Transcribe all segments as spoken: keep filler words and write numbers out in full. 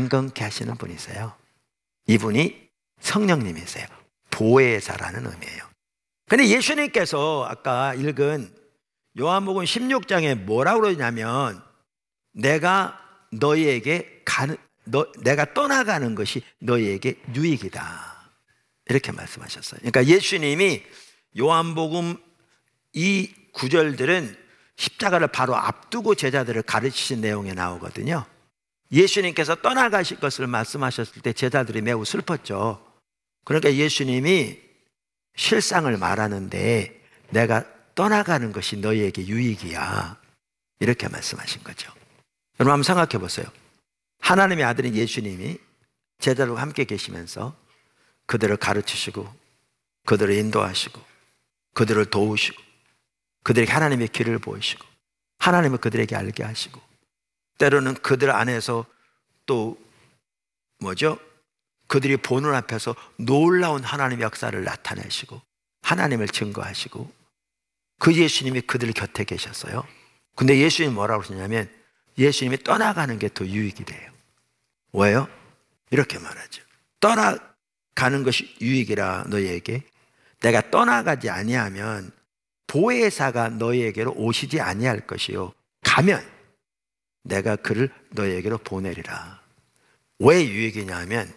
강건케 하시는 분이세요. 이분이 성령님이세요. 보혜사라는 의미예요. 근데 예수님께서 아까 읽은 요한복음 십육 장에 뭐라고 그러냐면 내가 너희에게 가는 너, 내가 떠나가는 것이 너희에게 유익이다, 이렇게 말씀하셨어요. 그러니까 예수님이 요한복음 이 구절들은 십자가를 바로 앞두고 제자들을 가르치신 내용에 나오거든요. 예수님께서 떠나가실 것을 말씀하셨을 때 제자들이 매우 슬펐죠. 그러니까 예수님이 실상을 말하는데 내가 떠나가는 것이 너희에게 유익이야, 이렇게 말씀하신 거죠. 여러분 한번 생각해 보세요. 하나님의 아들인 예수님이 제자들과 함께 계시면서 그들을 가르치시고 그들을 인도하시고 그들을 도우시고 그들에게 하나님의 길을 보이시고 하나님을 그들에게 알게 하시고 때로는 그들 안에서 또 뭐죠? 그들이 보는 앞에서 놀라운 하나님의 역사를 나타내시고 하나님을 증거하시고 그 예수님이 그들 곁에 계셨어요. 근데 예수님이 뭐라고 하셨냐면 예수님이 떠나가는 게 더 유익이 돼요. 왜요? 이렇게 말하죠. 떠나가는 것이 유익이라 너희에게 내가 떠나가지 아니하면 보혜사가 너희에게로 오시지 아니할 것이요 가면 내가 그를 너희에게로 보내리라. 왜 유익이냐 하면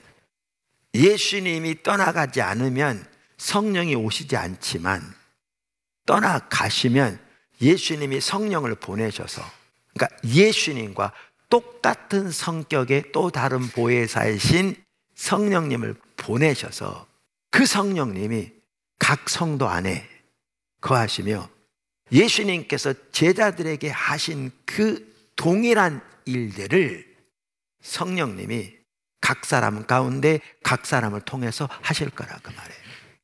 예수님이 떠나가지 않으면 성령이 오시지 않지만 떠나가시면 예수님이 성령을 보내셔서, 그러니까 예수님과 똑같은 성격의 또 다른 보혜사이신 성령님을 보내셔서 그 성령님이 각 성도 안에 거하시며 예수님께서 제자들에게 하신 그 동일한 일들을 성령님이 각 사람 가운데 각 사람을 통해서 하실 거라고 말해요.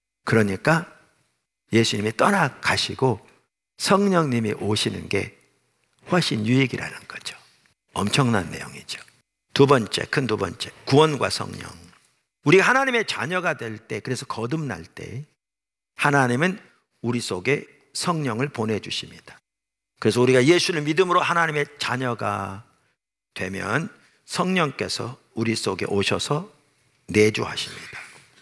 그러니까 예수님이 떠나가시고 성령님이 오시는 게 훨씬 유익이라는 거죠. 엄청난 내용이죠. 두 번째, 큰 두 번째, 구원과 성령. 우리가 하나님의 자녀가 될 때, 그래서 거듭날 때 하나님은 우리 속에 성령을 보내주십니다. 그래서 우리가 예수를 믿음으로 하나님의 자녀가 되면 성령께서 우리 속에 오셔서 내주하십니다.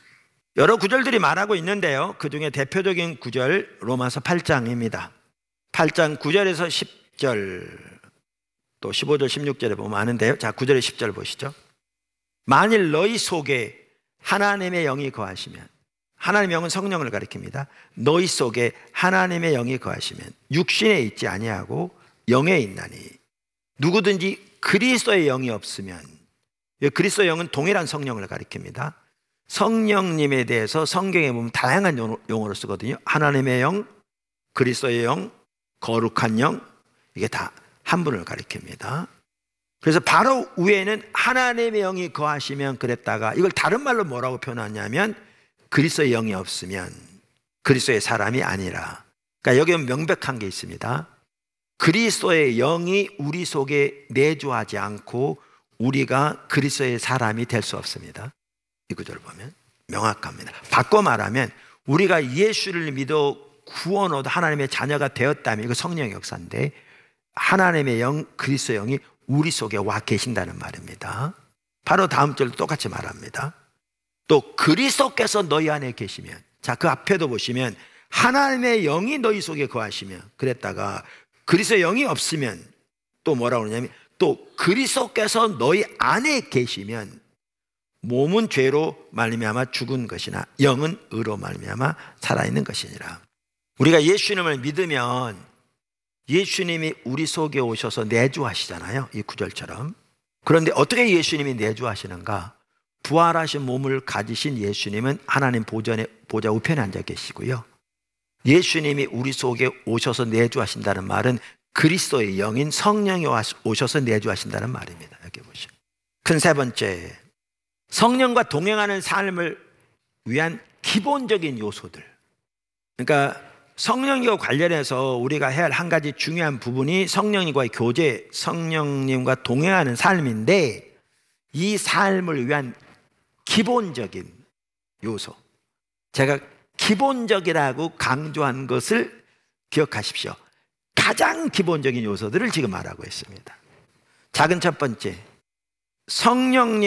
여러 구절들이 말하고 있는데요, 그 중에 대표적인 구절 로마서 팔 장입니다. 팔 장 구 절에서 십 절 또 십오 절 십육 절에 보면 아는데요. 자, 구 절에 십 절 보시죠. 만일 너희 속에 하나님의 영이 거하시면, 하나님의 영은 성령을 가리킵니다. 너희 속에 하나님의 영이 거하시면 육신에 있지 아니하고 영에 있나니 누구든지 그리스도의 영이 없으면, 그리스도의 영은 동일한 성령을 가리킵니다. 성령님에 대해서 성경에 보면 다양한 용어를 쓰거든요. 하나님의 영, 그리스도의 영, 거룩한 영, 이게 다 한 분을 가리킵니다. 그래서 바로 위에는 하나님의 영이 거하시면 그랬다가 이걸 다른 말로 뭐라고 표현하냐면 그리스도의 영이 없으면 그리스도의 사람이 아니라, 그러니까 여기는 명백한 게 있습니다. 그리스도의 영이 우리 속에 내주하지 않고 우리가 그리스도의 사람이 될 수 없습니다. 이 구절을 보면 명확합니다. 바꿔 말하면 우리가 예수를 믿어 구원 얻어 하나님의 자녀가 되었다면 이거 성령의 역사인데 하나님의 영, 그리스도의 영이 우리 속에 와 계신다는 말입니다. 바로 다음 절도 똑같이 말합니다. 또 그리스도께서 너희 안에 계시면, 자, 그 앞에도 보시면 하나님의 영이 너희 속에 거하시면 그랬다가 그리스도의 영이 없으면 또 뭐라고 그러냐면 또 그리스도께서 너희 안에 계시면 몸은 죄로 말미암아 죽은 것이나 영은 의로 말미암아 살아있는 것이니라. 우리가 예수님을 믿으면 예수님이 우리 속에 오셔서 내주하시잖아요, 이 구절처럼. 그런데 어떻게 예수님이 내주하시는가? 부활하신 몸을 가지신 예수님은 하나님 보좌에, 보좌 우편에 앉아 계시고요, 예수님이 우리 속에 오셔서 내주하신다는 말은 그리스도의 영인 성령이 오셔서 내주하신다는 말입니다. 여기 보시죠. 큰 세 번째, 성령과 동행하는 삶을 위한 기본적인 요소들. 그러니까 성령과 관련해서 우리가 해야 할 한 가지 중요한 부분이 성령님과의 교제, 성령님과 동행하는 삶인데 이 삶을 위한 기본적인 요소, 제가 기본적이라고 강조한 것을 기억하십시오. 가장 기본적인 요소들을 지금 말하고 있습니다. 작은 첫 번째, 성령님